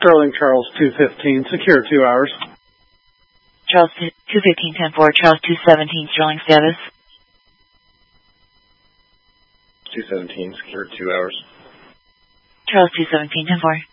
Sterling Charles 215, secure 2 hours. Charles 215, 10-4, Charles 217, Sterling status. 217, secure 2 hours. Charles 217, 10-4.